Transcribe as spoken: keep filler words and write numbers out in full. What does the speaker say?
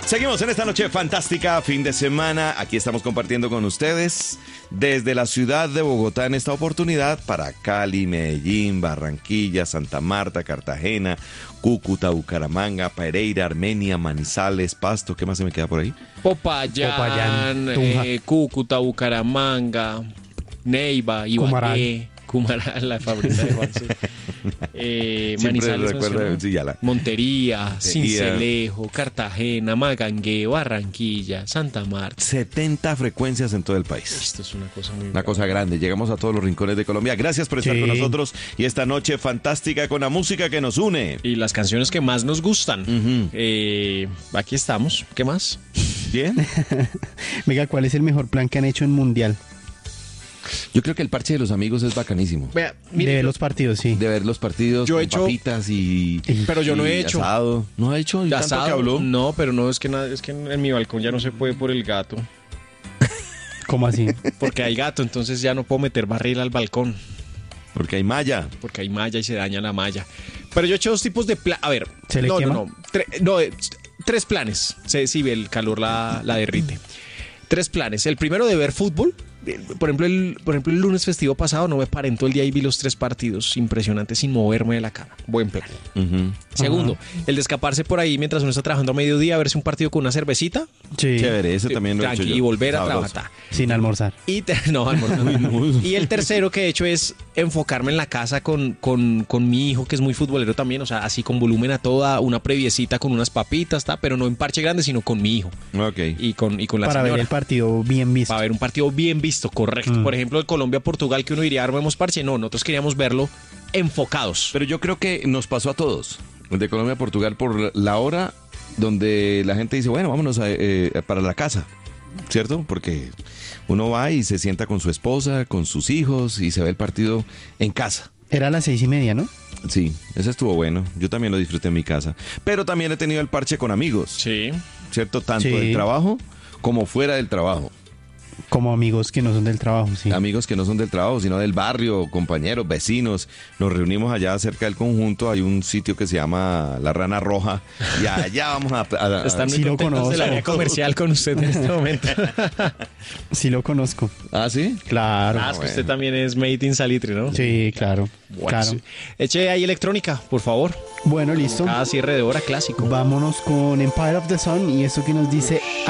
Seguimos en esta noche fantástica, fin de semana. Aquí estamos compartiendo con ustedes desde la ciudad de Bogotá en esta oportunidad para Cali, Medellín, Barranquilla, Santa Marta, Cartagena, Cúcuta, Bucaramanga, Pereira, Armenia, Manizales, Pasto. ¿Qué más se me queda por ahí? Popayán, Popayán, eh, Cúcuta, Bucaramanga, Neiva, Ibagué, Cumaral, la favorita de Juanse. Eh, Manizales, recuerdo, sí, ya la... Montería, Sincelejo, Cartagena, Magangué, Barranquilla, Santa Marta. setenta frecuencias en todo el país. Esto es una cosa muy... Una cosa grande. Llegamos a todos los rincones de Colombia. Gracias por estar Sí. con nosotros y esta noche fantástica con la música que nos une. Y las canciones que más nos gustan. Ujú. Eh, aquí estamos. ¿Qué más? Bien. Venga, ¿cuál es el mejor plan que han hecho en Mundial? Yo creo que el parche de los amigos es bacanísimo. Vea, De ver los partidos, sí. De ver los partidos Yo con he hecho- papitas y... Pero yo no he y hecho. asado. ¿No ha hecho? ¿Y tanto asado, que habló? No, pero no, es que, nada, es que en mi balcón ya no se puede por el gato. ¿Cómo así? Porque hay gato, entonces ya no puedo meter barril al balcón. Porque hay malla. Porque hay malla y se daña la malla. Pero yo he hecho dos tipos de plan. A ver, ¿Se le no, quema? no, no, Tre- no, eh, tres planes. Se, sí, el calor la, la derrite. Tres planes. El primero de ver fútbol. Eh, Por ejemplo, el, por ejemplo, el lunes festivo pasado no me paré en todo el día y vi los tres partidos impresionantes sin moverme de la cama. Buen plan. Ujú. Segundo, el de escaparse por ahí mientras uno está trabajando a mediodía, verse un partido con una cervecita. Sí. Chévere, ese también lo he hecho Tranqui, yo. y volver a Sabroso. trabajar. Sin almorzar. Y, te- no, almorzar. Y el tercero que he hecho es enfocarme en la casa con, con, con mi hijo, que es muy futbolero también, o sea, así con volumen a toda, una previecita con unas papitas, ¿tá? Pero no en parche grande, sino con mi hijo Ok. y con, y con la Para señora. ver el partido bien visto. Para ver un partido bien visto, correcto. Mm. Por ejemplo, el Colombia-Portugal, que uno diría, armemos parche. No, nosotros queríamos verlo enfocados. Pero yo creo que nos pasó a todos. El de Colombia a Portugal por la hora donde la gente dice, bueno, vámonos a, eh, para la casa. ¿Cierto? Porque uno va y se sienta con su esposa, con sus hijos y se ve el partido en casa. Era a las seis y media, ¿no? Sí, ese estuvo bueno. Yo también lo disfruté en mi casa. Pero también he tenido el parche con amigos. Sí. ¿Cierto? Tanto Sí. del trabajo como fuera del trabajo. Como amigos que no son del trabajo, sí. Amigos que no son del trabajo, sino del barrio, compañeros, vecinos. Nos reunimos allá cerca del conjunto. Hay un sitio que se llama La Rana Roja. Y allá vamos a... a- a- Están muy Sí lo contentos conozco. del área comercial con usted en este momento. Sí lo conozco. ¿Ah, sí? Claro. Ah, es que usted también es made in Salitre, ¿no? Sí, claro. Bueno, claro. sí. Eche ahí electrónica, por favor. Bueno, listo. Cada cierre de hora clásico. Vámonos con Empire of the Sun y esto que nos dice